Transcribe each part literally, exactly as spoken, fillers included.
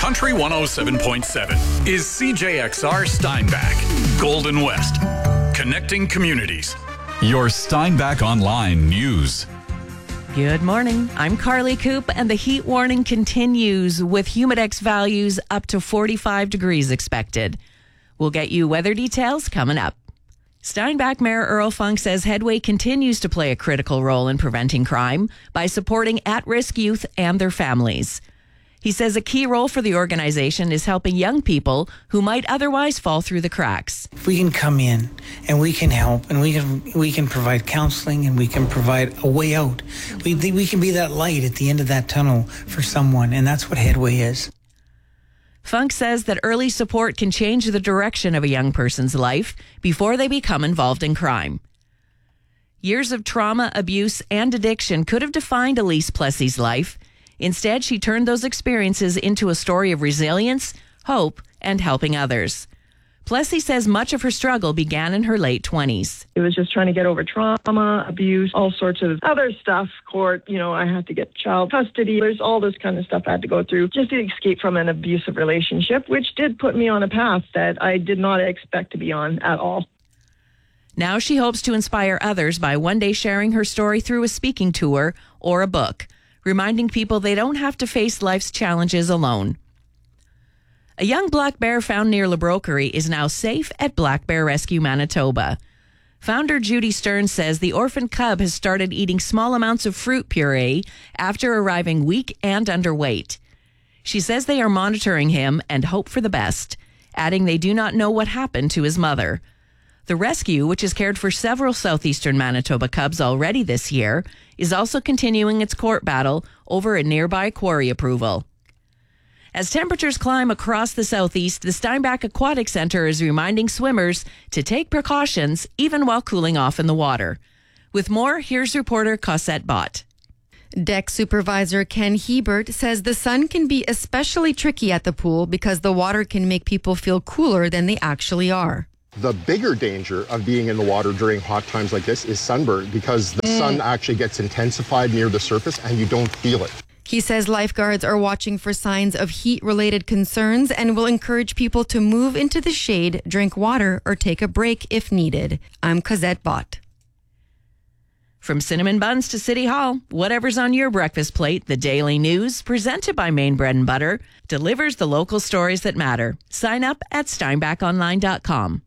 Country one oh seven point seven is C J X R Steinbach, Golden West, connecting communities. Your Steinbach Online News. Good morning. I'm Carly Coop, and the heat warning continues with humidex values up to forty-five degrees expected. We'll get you weather details coming up. Steinbach Mayor Earl Funk says Headway continues to play a critical role in preventing crime by supporting at-risk youth and their families. He says a key role for the organization is helping young people who might otherwise fall through the cracks. If we can come in and we can help and we can we can provide counseling and we can provide a way out, we we can be that light at the end of that tunnel for someone, and that's what Headway is. Funk says that early support can change the direction of a young person's life before they become involved in crime. Years of trauma, abuse, and addiction could have defined Elise Plessy's life. Instead, she turned those experiences into a story of resilience, hope, and helping others. Plessy says much of her struggle began in her late twenties. It was just trying to get over trauma, abuse, all sorts of other stuff. Court, you know, I had to get child custody. There's all this kind of stuff I had to go through just to escape from an abusive relationship, which did put me on a path that I did not expect to be on at all. Now she hopes to inspire others by one day sharing her story through a speaking tour or a book, reminding people they don't have to face life's challenges alone. A young black bear found near Labrokery is now safe at Black Bear Rescue Manitoba. Founder Judy Stern says the orphan cub has started eating small amounts of fruit puree after arriving weak and underweight. She says they are monitoring him and hope for the best, adding they do not know what happened to his mother. The rescue, which has cared for several southeastern Manitoba cubs already this year, is also continuing its court battle over a nearby quarry approval. As temperatures climb across the southeast, the Steinbach Aquatic Center is reminding swimmers to take precautions even while cooling off in the water. With more, here's reporter Cosette Bott. Deck supervisor Ken Hebert says the sun can be especially tricky at the pool because the water can make people feel cooler than they actually are. The bigger danger of being in the water during hot times like this is sunburn, because the mm. sun actually gets intensified near the surface and you don't feel it. He says lifeguards are watching for signs of heat-related concerns and will encourage people to move into the shade, drink water, or take a break if needed. I'm Cosette Bott. From cinnamon buns to City Hall, whatever's on your breakfast plate, the Daily News, presented by Maine Bread and Butter, delivers the local stories that matter. Sign up at steinbach online dot com.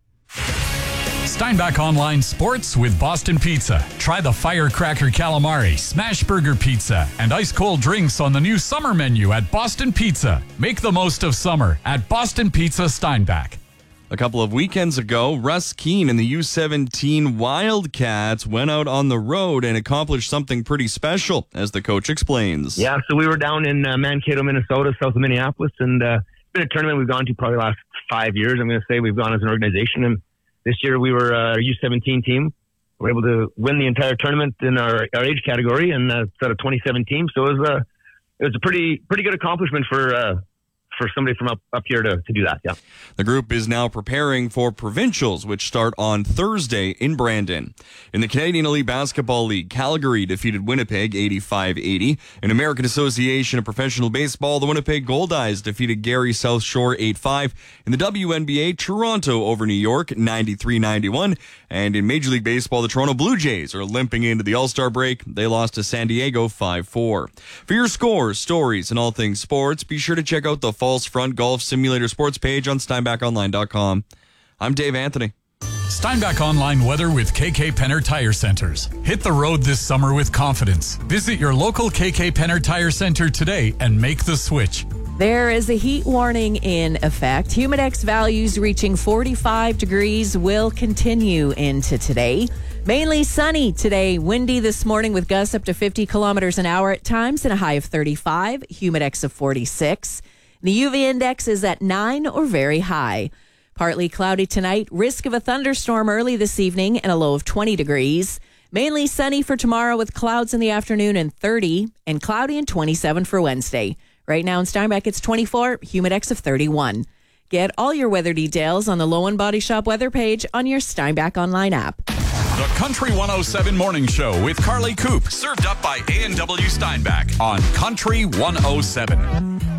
Steinbach Online Sports with Boston Pizza. Try the Firecracker Calamari, Smash Burger Pizza, and ice cold drinks on the new summer menu at Boston Pizza. Make the most of summer at Boston Pizza Steinbach. A couple of weekends ago, Russ Keene and the U seventeen Wildcats went out on the road and accomplished something pretty special, as the coach explains. Yeah, so we were down in uh, Mankato, Minnesota, south of Minneapolis, and uh, it's been a tournament we've gone to probably the last five years. I'm going to say we've gone as an organization, and this year we were uh, our U seventeen team. We were able to win the entire tournament in our, our age category, and uh, it's out of twenty-seven teams. So it was a it was a pretty pretty good accomplishment for uh, for somebody from up, up here to, to do that. Yeah. The group is now preparing for provincials, which start on Thursday in Brandon. In the Canadian Elite Basketball League, Calgary defeated Winnipeg eighty-five eighty. In American Association of Professional Baseball, the Winnipeg Goldeyes defeated Gary South Shore eight five. In the W N B A, Toronto over New York ninety-three ninety-one. And in Major League Baseball, the Toronto Blue Jays are limping into the All-Star break. They lost to San Diego five four. For your scores, stories, and all things sports, be sure to check out the False Front Golf Simulator Sports page on steinbach online dot com. I'm Dave Anthony. Steinbach Online weather with K K Penner Tire Centers. Hit the road this summer with confidence. Visit your local K K Penner Tire Center today and make the switch. There is a heat warning in effect. Humidex values reaching forty-five degrees will continue into today. Mainly sunny today. Windy this morning with gusts up to fifty kilometers an hour at times and a high of thirty-five. Humidex of forty-six. The U V index is at nine or very high. Partly cloudy tonight. Risk of a thunderstorm early this evening and a low of twenty degrees. Mainly sunny for tomorrow with clouds in the afternoon and thirty, and cloudy and twenty-seven for Wednesday. Right now in Steinbach, it's twenty-four, humidex of thirty-one. Get all your weather details on the Low and Body Shop weather page on your Steinbach Online app. The Country one oh seven Morning Show with Carly Coop, served up by A and W Steinbach on Country one oh seven.